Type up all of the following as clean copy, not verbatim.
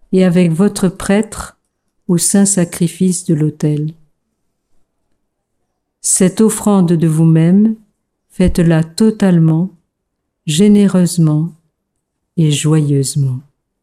et avec votre prêtre au saint sacrifice de l'autel. Cette offrande de vous-même, faites-la totalement, généreusement et joyeusement.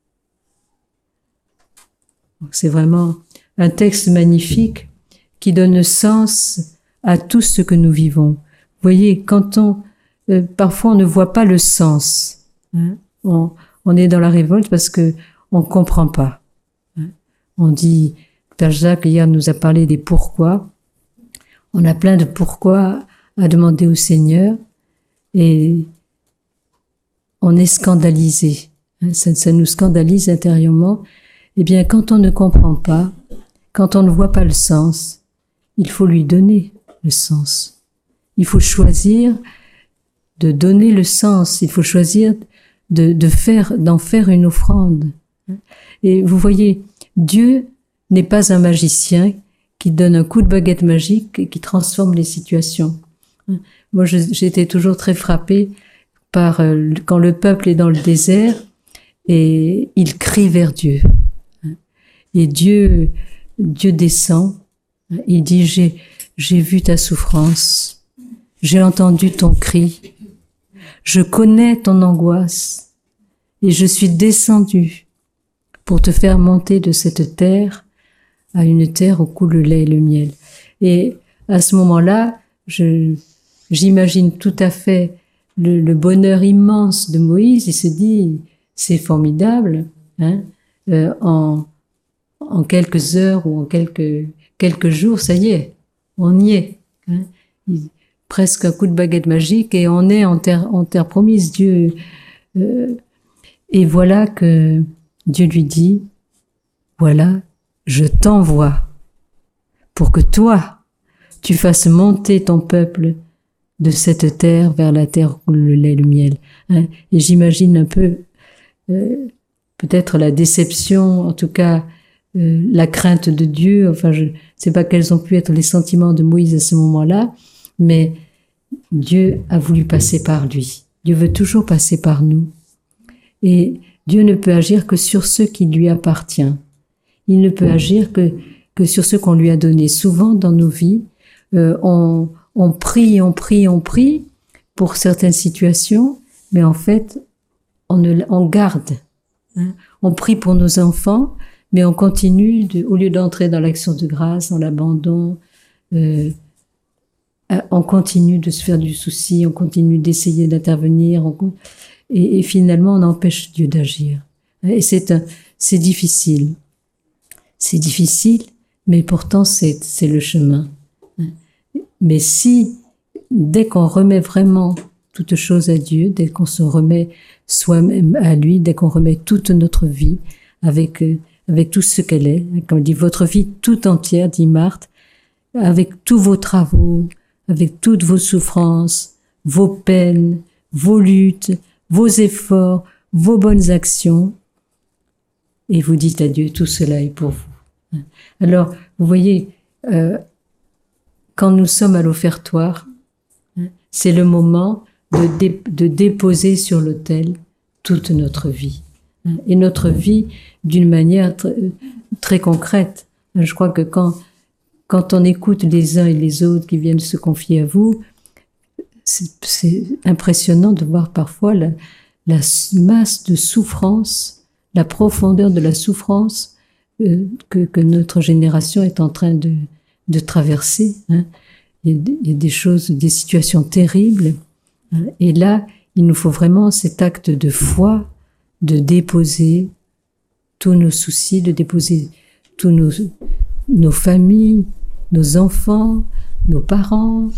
C'est vraiment un texte magnifique qui donne sens à tout ce que nous vivons. Vous voyez, quand parfois on ne voit pas le sens, hein, on est dans la révolte parce que on comprend pas. Hein. On dit, Père Jacques hier nous a parlé des pourquoi. On a plein de pourquoi à demander au Seigneur et on est scandalisé. Hein, ça nous scandalise intérieurement. Eh bien, quand on ne comprend pas, quand on ne voit pas le sens, il faut lui donner le sens. Il faut choisir de donner le sens. Il faut choisir d'en faire une offrande. Et vous voyez, Dieu n'est pas un magicien qui donne un coup de baguette magique et qui transforme les situations. Moi, j'étais toujours très frappée par quand le peuple est dans le désert et il crie vers Dieu. Et Dieu descend, il dit, j'ai vu ta souffrance, j'ai entendu ton cri, je connais ton angoisse et je suis descendu pour te faire monter de cette terre à une terre où coule le lait et le miel. Et à ce moment-là, j'imagine tout à fait le bonheur immense de Moïse. Il se dit, c'est formidable, hein, en quelques heures ou en quelques jours, ça y est, on y est. Hein. Presque un coup de baguette magique et on est en terre promise. Dieu. Et voilà que Dieu lui dit, voilà, je t'envoie pour que toi, tu fasses monter ton peuple de cette terre vers la terre où le lait et le miel. Hein. Et j'imagine un peu peut-être la déception, en tout cas la crainte de Dieu. Enfin, je ne sais pas quels ont pu être les sentiments de Moïse à ce moment-là, mais Dieu a voulu passer par lui. Dieu veut toujours passer par nous. Et Dieu ne peut agir que sur ce qui lui appartient. Il ne peut agir que sur ce qu'on lui a donné. Souvent dans nos vies, on prie pour certaines situations, mais en fait, on garde. Hein. On prie pour nos enfants, mais on continue, au lieu d'entrer dans l'action de grâce, dans l'abandon, on continue de se faire du souci, on continue d'essayer d'intervenir, et finalement on empêche Dieu d'agir. Et c'est difficile. C'est difficile, mais pourtant c'est le chemin. Mais si, dès qu'on remet vraiment toute chose à Dieu, dès qu'on se remet soi-même à lui, dès qu'on remet toute notre vie avec tout ce qu'elle est, comme dit votre vie tout entière, dit Marthe, avec tous vos travaux, avec toutes vos souffrances, vos peines, vos luttes, vos efforts, vos bonnes actions, et vous dites à Dieu, tout cela est pour vous. Alors, vous voyez, quand nous sommes à l'offertoire, c'est le moment de déposer sur l'autel toute notre vie. Et notre vie d'une manière très concrète. Je crois que quand on écoute les uns et les autres qui viennent se confier à vous, c'est impressionnant de voir parfois la masse de souffrance, la profondeur de la souffrance que notre génération est en train de traverser. Hein. Il y a des choses, des situations terribles. Hein. Et là, il nous faut vraiment cet acte de foi, de déposer tous nos soucis, de déposer tous nos familles, nos enfants, nos parents,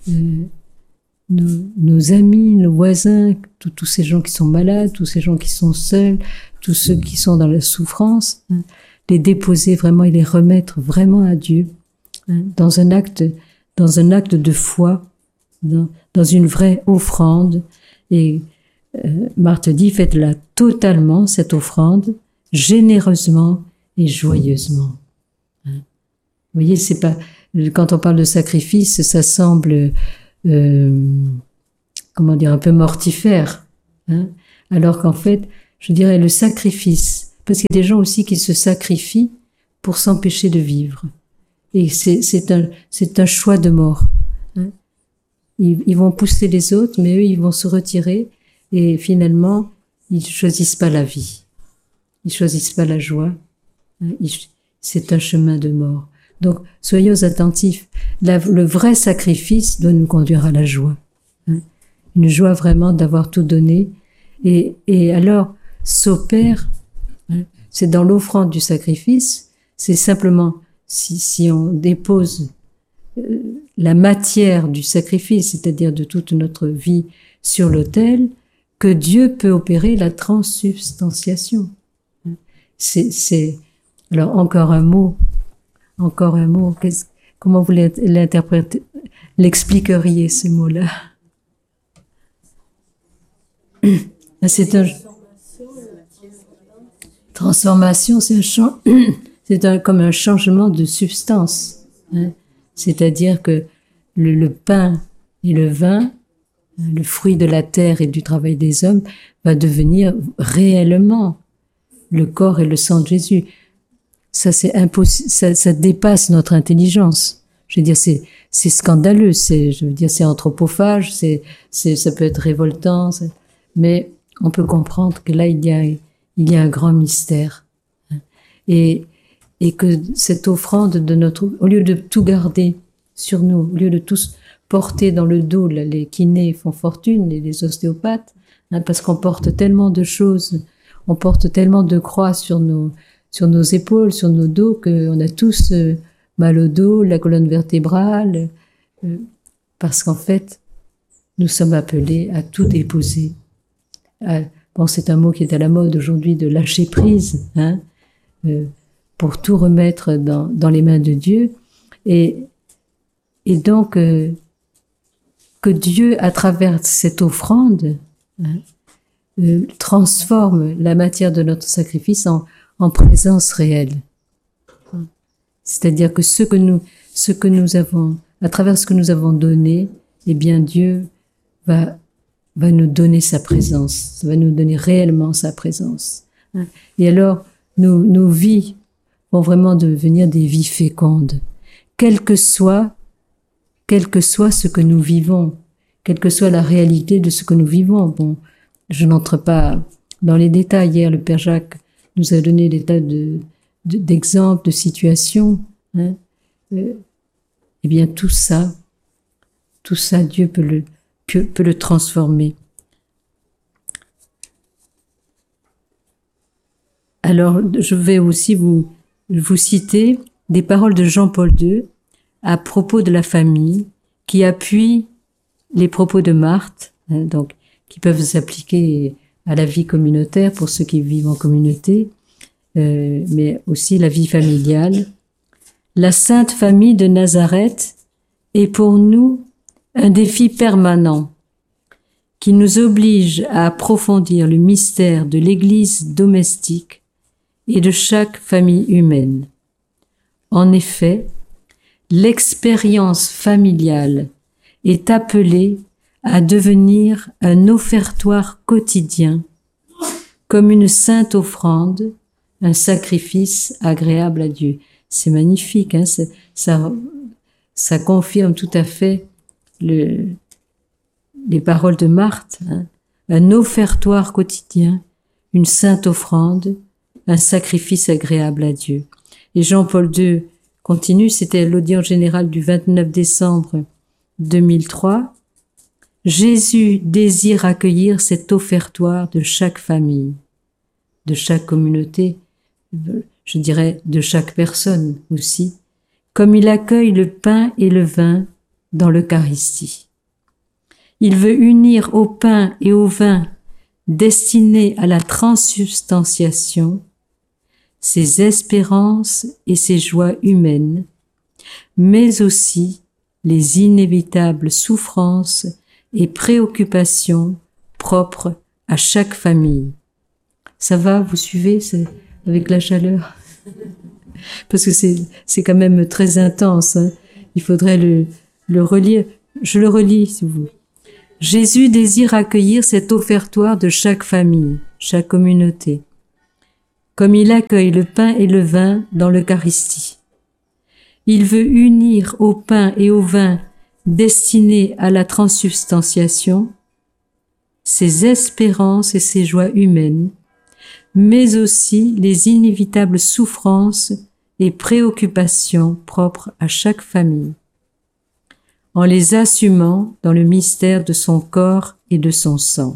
nos amis, nos voisins, tous ces gens qui sont malades, tous ces gens qui sont seuls, tous ceux qui sont dans la souffrance, hein, les déposer vraiment et les remettre vraiment à Dieu, hein, dans un acte de foi, dans une vraie offrande. Et Marthe dit, faites-la totalement, cette offrande, généreusement et joyeusement. Hein. Vous voyez, c'est pas, quand on parle de sacrifice, ça semble, un peu mortifère, hein, alors qu'en fait, je dirais, le sacrifice parce qu'il y a des gens aussi qui se sacrifient pour s'empêcher de vivre. Et c'est un choix de mort. Hein. Ils vont pousser les autres, mais eux, ils vont se retirer et finalement, ils choisissent pas la vie. Ils choisissent pas la joie. Hein. C'est un chemin de mort. Donc, soyons attentifs. Le vrai sacrifice doit nous conduire à la joie. Hein. Une joie vraiment d'avoir tout donné. Et alors, s'opère, hein, c'est dans l'offrande du sacrifice, c'est simplement si on dépose la matière du sacrifice, c'est-à-dire de toute notre vie sur l'autel, que Dieu peut opérer la transsubstantiation. Alors encore un mot. Comment vous l'interprétez, l'expliqueriez ce mot-là? C'est un transformation, c'est comme un changement de substance. Hein. C'est-à-dire que le pain et le vin, le fruit de la terre et du travail des hommes, va devenir réellement le corps et le sang de Jésus. Ça, c'est impossible, ça dépasse notre intelligence. Je veux dire, c'est scandaleux, c'est anthropophage, ça peut être révoltant, mais on peut comprendre que là, il y a un grand mystère. Et que cette offrande au lieu de tout garder sur nous, au lieu de tous porter dans le dos, là, les kinés font fortune et les ostéopathes, hein, parce qu'on porte tellement de choses, on porte tellement de croix sur nos épaules, sur nos dos, qu'on a tous mal au dos, la colonne vertébrale, parce qu'en fait, nous sommes appelés à tout déposer. Bon, c'est un mot qui est à la mode aujourd'hui, de lâcher prise, hein, pour tout remettre dans les mains de Dieu. Et donc, que Dieu, à travers cette offrande, hein, transforme la matière de notre sacrifice en présence réelle. C'est-à-dire que ce que nous avons, à travers ce que nous avons donné, eh bien Dieu va nous donner sa présence, va nous donner réellement sa présence. Et alors, nos vies vont vraiment devenir des vies fécondes, quel que soit ce que nous vivons, quelle que soit la réalité de ce que nous vivons. Bon, je n'entre pas dans les détails. Hier, le Père Jacques nous a donné des tas d'exemples, de situations. Hein. Eh bien, tout ça, Dieu peut le transformer. Alors, je vais aussi vous citer des paroles de Jean-Paul II à propos de la famille, qui appuient les propos de Marthe, hein, donc qui peuvent s'appliquer à la vie communautaire pour ceux qui vivent en communauté, mais aussi la vie familiale. La Sainte Famille de Nazareth est pour nous un défi permanent qui nous oblige à approfondir le mystère de l'Église domestique et de chaque famille humaine. En effet, l'expérience familiale est appelée à devenir un offertoire quotidien, comme une sainte offrande, un sacrifice agréable à Dieu. C'est magnifique, hein, ça confirme tout à fait les paroles de Marthe, hein. Un offertoire quotidien, une sainte offrande, un sacrifice agréable à Dieu. Et Jean-Paul II continue, c'était l'audience générale du 29 décembre 2003. Jésus désire accueillir cet offertoire de chaque famille, de chaque communauté, je dirais de chaque personne aussi, comme il accueille le pain et le vin dans l'Eucharistie. Il veut unir au pain et au vin destinés à la transsubstantiation ses espérances et ses joies humaines, mais aussi les inévitables souffrances et préoccupations propres à chaque famille. Ça va, vous suivez avec la chaleur? Parce que c'est quand même très intense, hein. Il faudrait le relire. Je le relis, si vous voulez. Jésus désire accueillir cet offertoire de chaque famille, chaque communauté, comme il accueille le pain et le vin dans l'Eucharistie. Il veut unir au pain et au vin destinés à la transsubstantiation ses espérances et ses joies humaines, mais aussi les inévitables souffrances et préoccupations propres à chaque famille, en les assumant dans le mystère de son corps et de son sang.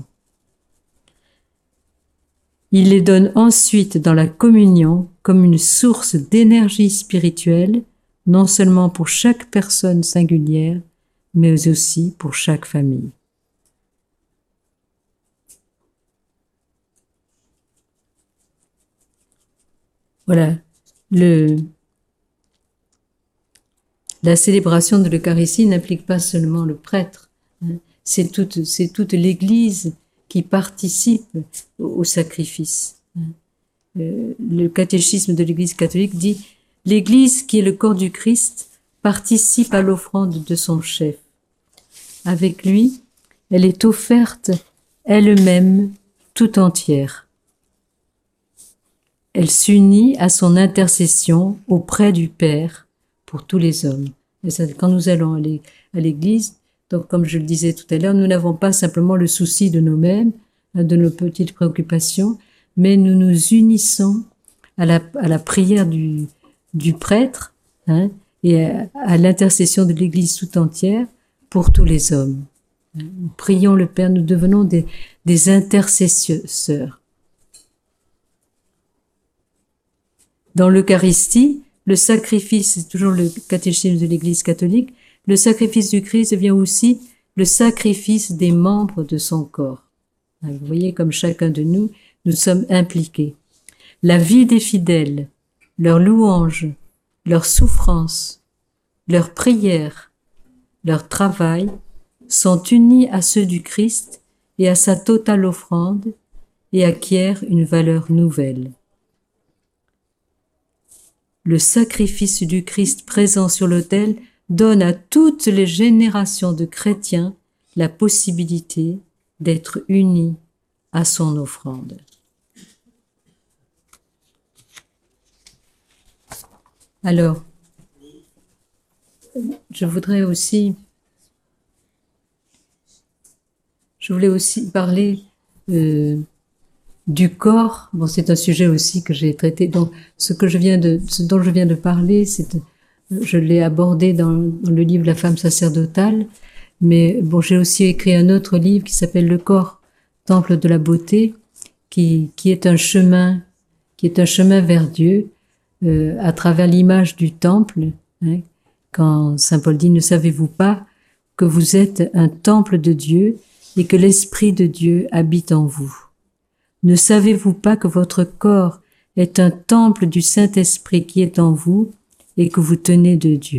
Il les donne ensuite dans la communion comme une source d'énergie spirituelle, non seulement pour chaque personne singulière, mais aussi pour chaque famille. Voilà, la célébration de l'Eucharistie n'implique pas seulement le prêtre, hein, c'est toute l'Église qui participe au sacrifice. Le catéchisme de l'Église catholique dit « L'Église, qui est le corps du Christ, participe à l'offrande de son chef. Avec lui, elle est offerte elle-même tout entière. Elle s'unit à son intercession auprès du Père pour tous les hommes. » Et ça, quand nous allons à l'Église, donc comme je le disais tout à l'heure, nous n'avons pas simplement le souci de nous-mêmes, de nos petites préoccupations, mais nous nous unissons à la prière du prêtre, hein, et à l'intercession de l'Église tout entière pour tous les hommes. Nous prions le Père, nous devenons des intercesseurs. Dans l'Eucharistie, le sacrifice, c'est toujours le catéchisme de l'Église catholique, le sacrifice du Christ devient aussi le sacrifice des membres de son corps. Vous voyez comme chacun de nous, nous sommes impliqués. La vie des fidèles, leurs louanges, leurs souffrances, leurs prières, leur travail sont unis à ceux du Christ et à sa totale offrande et acquièrent une valeur nouvelle. Le sacrifice du Christ présent sur l'autel donne à toutes les générations de chrétiens la possibilité d'être unis à son offrande. Alors, je voulais aussi parler du corps. Bon, c'est un sujet aussi que j'ai traité. Donc, ce dont je viens de parler, je l'ai abordé dans le livre La femme sacerdotale. Mais bon, j'ai aussi écrit un autre livre qui s'appelle Le corps, temple de la beauté, qui est un chemin vers Dieu à travers l'image du temple. Hein, quand saint Paul dit « Ne savez-vous pas que vous êtes un temple de Dieu et que l'Esprit de Dieu habite en vous? Ne savez-vous pas que votre corps est un temple du Saint-Esprit qui est en vous et que vous tenez de Dieu ?»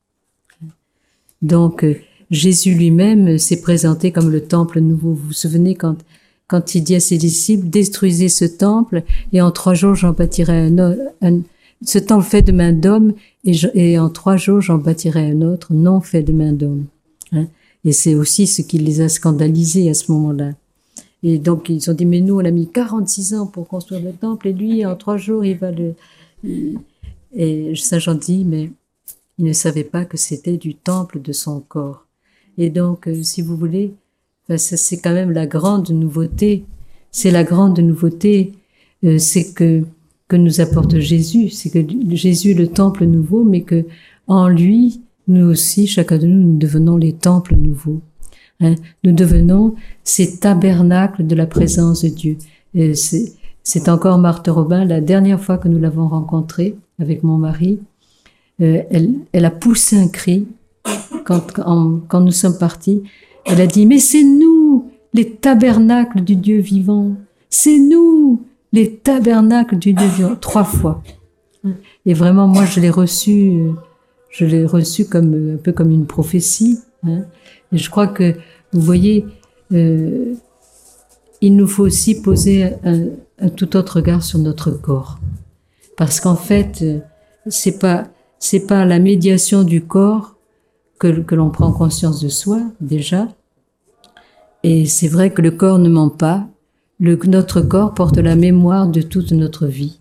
Donc, Jésus lui-même s'est présenté comme le temple nouveau. Vous vous souvenez quand il dit à ses disciples « Détruisez ce temple et en 3 jours j'en bâtirai ce temple fait de main d'homme et en 3 jours j'en bâtirai un autre non fait de main d'homme. » Hein? Et c'est aussi ce qui les a scandalisés à ce moment-là. Et donc ils ont dit « Mais nous on a mis 46 ans pour construire le temple et lui en 3 jours il va le... » Et Saint Jean dit « Mais il ne savait pas que c'était du temple de son corps. » Et donc, si vous voulez, c'est quand même la grande nouveauté. C'est la grande nouveauté, c'est que nous apporte Jésus. C'est que Jésus est le temple nouveau, mais que en lui, nous aussi, chacun de nous, nous devenons les temples nouveaux. Hein? Nous devenons ces tabernacles de la présence de Dieu. Et c'est encore Marthe Robin, la dernière fois que nous l'avons rencontrée avec mon mari, elle a poussé un cri quand nous sommes partis. Elle a dit « Mais c'est nous, les tabernacles du Dieu vivant. C'est nous, les tabernacles du Dieu vivant. » 3 fois. Et vraiment, moi, je l'ai reçu comme un peu comme une prophétie. Hein. Et je crois que, vous voyez, il nous faut aussi poser un tout autre regard sur notre corps. Parce qu'en fait, c'est pas la médiation du corps que l'on prend conscience de soi, déjà. Et c'est vrai que le corps ne ment pas. Notre corps porte la mémoire de toute notre vie.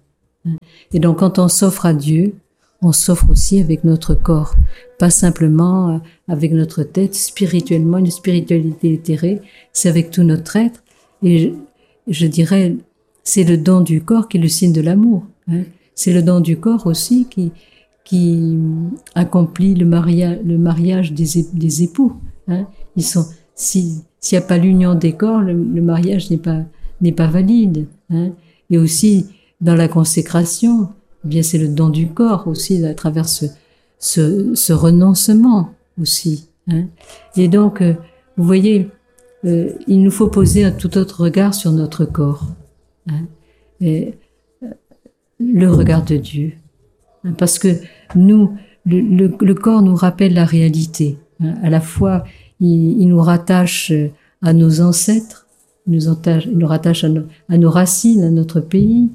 Et donc quand on s'offre à Dieu, on s'offre aussi avec notre corps, pas simplement avec notre tête, spirituellement, une spiritualité éthérée, c'est avec tout notre être. Et je dirais, c'est le don du corps qui est le signe de l'amour. C'est le don du corps aussi qui accomplit le mariage des époux. Ils sont, s'il n'y a pas l'union des corps, le mariage n'est pas valide. Et aussi dans la consécration, eh bien c'est le don du corps aussi à travers ce renoncement aussi. Et donc, vous voyez, il nous faut poser un tout autre regard sur notre corps. Et, le regard de Dieu. Parce que nous, le corps nous rappelle la réalité. À la fois, il nous rattache à nos ancêtres, il nous rattache à nos racines, à notre pays.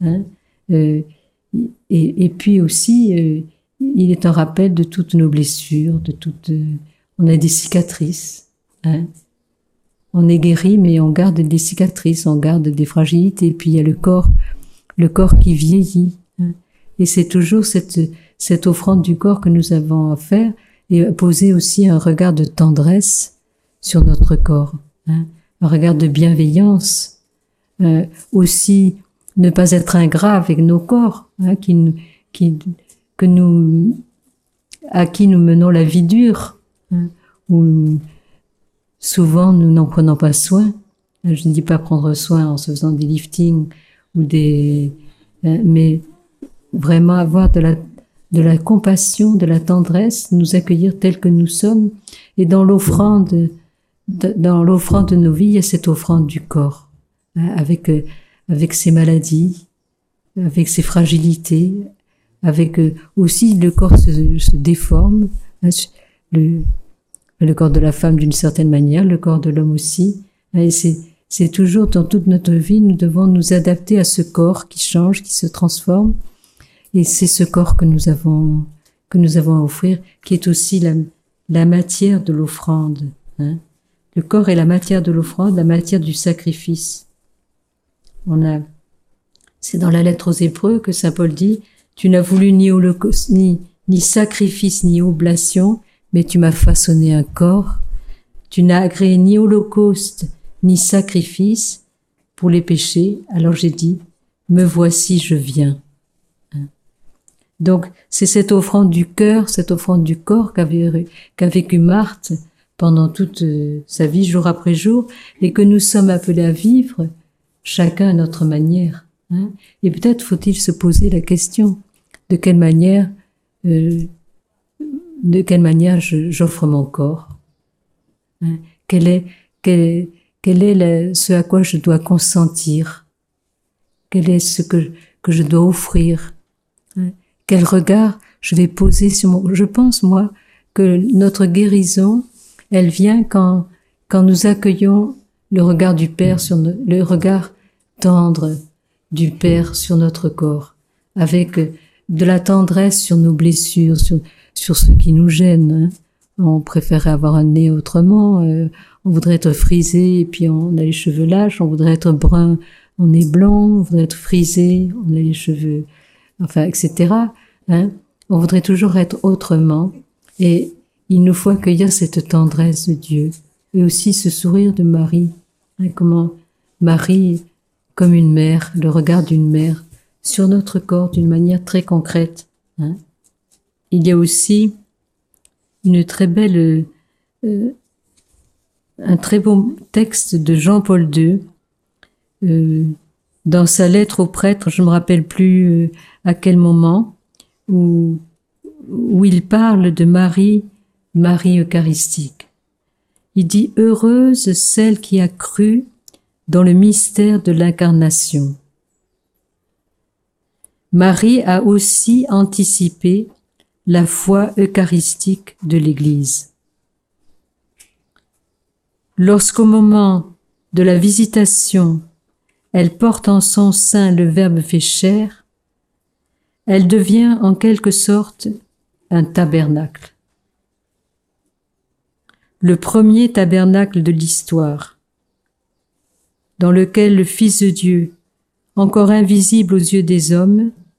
Et puis aussi, il est un rappel de toutes nos blessures, on a des cicatrices. On est guéri, mais on garde des cicatrices, on garde des fragilités. Et puis il y a le corps qui vieillit. Et c'est toujours cette offrande du corps que nous avons à faire et poser aussi un regard de tendresse sur notre corps, un regard de bienveillance, aussi ne pas être ingrat avec nos corps, à qui nous menons la vie dure, où souvent nous n'en prenons pas soin. Je ne dis pas prendre soin en se faisant des liftings mais vraiment avoir de la compassion, de la tendresse, nous accueillir tels que nous sommes. Et dans l'offrande de nos vies, il y a cette offrande du corps, avec ses maladies, avec ses fragilités, avec aussi le corps se déforme, le corps de la femme d'une certaine manière, le corps de l'homme aussi. Et c'est toujours dans toute notre vie, nous devons nous adapter à ce corps qui change, qui se transforme. Et c'est ce corps que nous avons à offrir, qui est aussi la matière de l'offrande. Le corps est la matière de l'offrande, la matière du sacrifice. C'est dans la lettre aux Hébreux que saint Paul dit, tu n'as voulu ni holocauste, ni sacrifice, ni oblation, mais tu m'as façonné un corps. Tu n'as agréé ni holocauste, ni sacrifice pour les péchés. Alors j'ai dit, me voici, je viens. Donc, c'est cette offrande du cœur, cette offrande du corps qu'a vécu Marthe pendant toute sa vie, jour après jour, et que nous sommes appelés à vivre, chacun à notre manière. Et peut-être faut-il se poser la question, de quelle manière j'offre mon corps? Quel est ce à quoi je dois consentir? Quel est ce que je dois offrir? Quel regard je vais poser sur mon... Je pense, moi, que notre guérison, elle vient quand nous accueillons le regard du Père le regard tendre du Père sur notre corps, avec de la tendresse sur nos blessures, sur ce qui nous gêne. On préférerait avoir un nez autrement, on voudrait être frisé et puis on a les cheveux lâches, on voudrait être brun, on est blanc, on voudrait être frisé, on a les cheveux... enfin, etc. On voudrait toujours être autrement. Et il nous faut accueillir cette tendresse de Dieu. Et aussi ce sourire de Marie. Comment Marie, comme une mère, le regard d'une mère, sur notre corps d'une manière très concrète. Il y a aussi une très belle... un très beau texte de Jean-Paul II, dans sa lettre au prêtre, je ne me rappelle plus à quel moment, où il parle de Marie eucharistique. Il dit « Heureuse celle qui a cru dans le mystère de l'incarnation. » Marie a aussi anticipé la foi eucharistique de l'Église. Lorsqu'au moment de la visitation, elle porte en son sein le Verbe fait chair, elle devient en quelque sorte un tabernacle. Le premier tabernacle de l'histoire, dans lequel le Fils de Dieu, encore invisible aux yeux des hommes,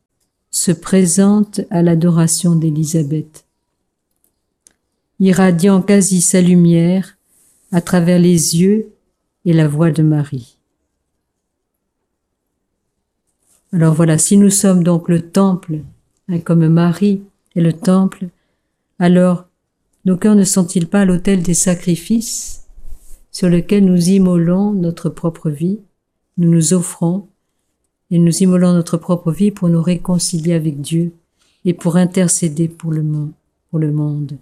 se présente à l'adoration d'Élisabeth, irradiant quasi sa lumière à travers les yeux et la voix de Marie. Alors voilà, si nous sommes donc le temple, comme Marie est le temple, alors nos cœurs ne sont-ils pas l'autel des sacrifices sur lequel nous immolons notre propre vie, nous nous offrons et nous immolons notre propre vie pour nous réconcilier avec Dieu et pour intercéder pour le monde.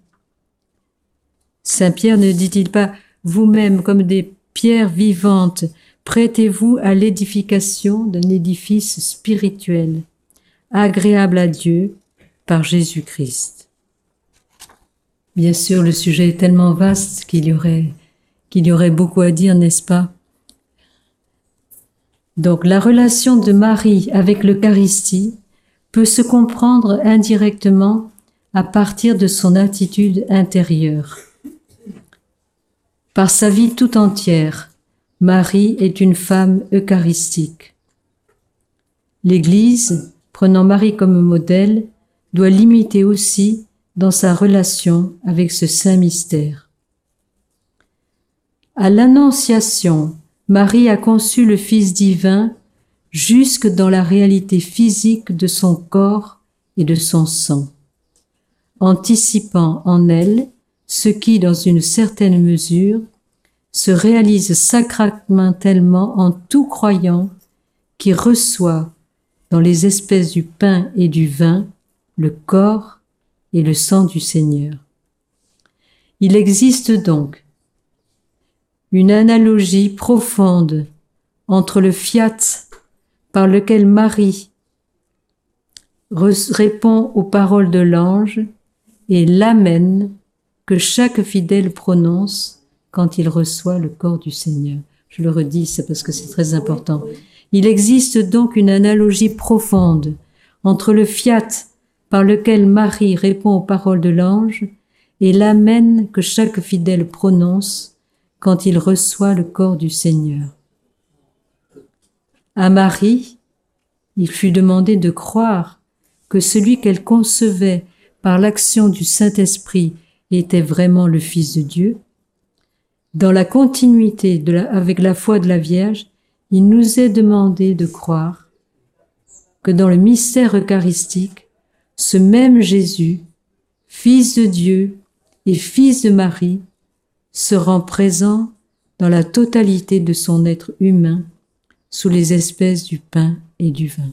Saint Pierre ne dit-il pas, vous-même comme des pierres vivantes, prêtez-vous à l'édification d'un édifice spirituel, agréable à Dieu par Jésus-Christ. Bien sûr, le sujet est tellement vaste qu'il y aurait beaucoup à dire, n'est-ce pas? Donc, la relation de Marie avec l'Eucharistie peut se comprendre indirectement à partir de son attitude intérieure. Par sa vie tout entière, Marie est une femme eucharistique. L'Église, prenant Marie comme modèle, doit l'imiter aussi dans sa relation avec ce saint mystère. À l'Annonciation, Marie a conçu le Fils divin jusque dans la réalité physique de son corps et de son sang, anticipant en elle ce qui, dans une certaine mesure, se réalise sacramentellement en tout croyant qui reçoit dans les espèces du pain et du vin le corps et le sang du Seigneur. Il existe donc une analogie profonde entre le fiat par lequel Marie répond aux paroles de l'ange et l'amen que chaque fidèle prononce quand il reçoit le corps du Seigneur. Je le redis, c'est parce que c'est très important. Il existe donc une analogie profonde entre le fiat par lequel Marie répond aux paroles de l'ange et l'amen que chaque fidèle prononce quand il reçoit le corps du Seigneur. À Marie, il fut demandé de croire que celui qu'elle concevait par l'action du Saint-Esprit était vraiment le Fils de Dieu. Dans la continuité avec la foi de la Vierge, il nous est demandé de croire que dans le mystère eucharistique, ce même Jésus, Fils de Dieu et Fils de Marie, se rend présent dans la totalité de son être humain, sous les espèces du pain et du vin.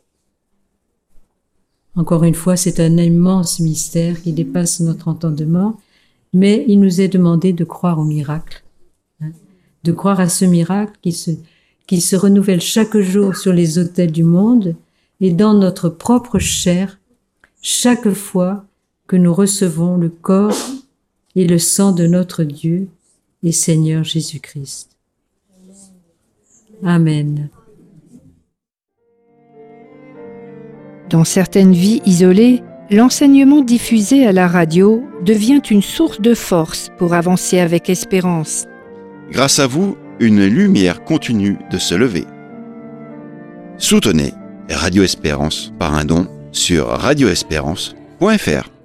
Encore une fois, c'est un immense mystère qui dépasse notre entendement, mais il nous est demandé de croire au miracle, de croire à ce miracle qui se renouvelle chaque jour sur les autels du monde et dans notre propre chair, chaque fois que nous recevons le corps et le sang de notre Dieu et Seigneur Jésus-Christ. Amen. Dans certaines vies isolées, l'enseignement diffusé à la radio devient une source de force pour avancer avec espérance. Grâce à vous, une lumière continue de se lever. Soutenez Radio Espérance par un don sur radioespérance.fr.